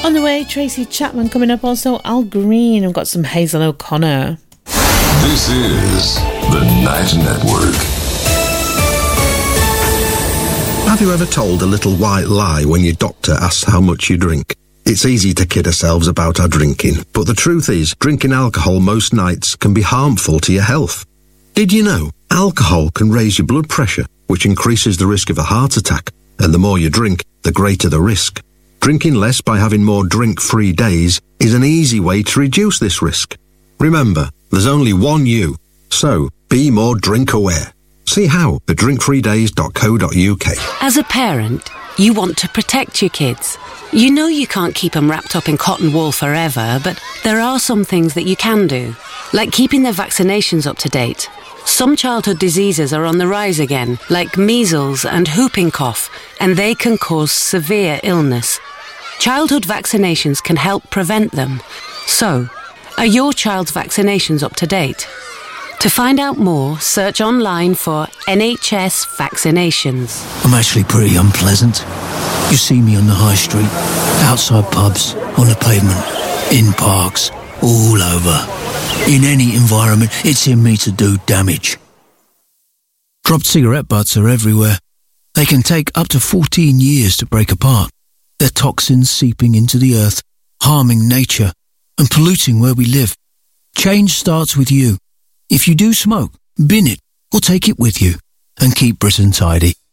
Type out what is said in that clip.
On the way, Tracy Chapman coming up, also Al Green. I've got some Hazel O'Connor. This is the Night Network. Have you ever told a little white lie when your doctor asks how much you drink? It's easy to kid ourselves about our drinking, but the truth is, drinking alcohol most nights can be harmful to your health. Did you know? Alcohol can raise your blood pressure, which increases the risk of a heart attack, and the more you drink, the greater the risk. Drinking less by having more drink-free days is an easy way to reduce this risk. Remember, there's only one you, so be more drink-aware. See how at drinkfreedays.co.uk. As a parent, you want to protect your kids. You know you can't keep them wrapped up in cotton wool forever, but there are some things that you can do, like keeping their vaccinations up to date. Some childhood diseases are on the rise again, like measles and whooping cough, and they can cause severe illness. Childhood vaccinations can help prevent them. So, are your child's vaccinations up to date? To find out more, search online for NHS vaccinations. I'm actually pretty unpleasant. You see me on the high street, outside pubs, on the pavement, in parks, all over. In any environment, it's in me to do damage. Dropped cigarette butts are everywhere. They can take up to 14 years to break apart. Their toxins seeping into the earth, harming nature, and polluting where we live. Change starts with you. If you do smoke, bin it or take it with you and keep Britain tidy.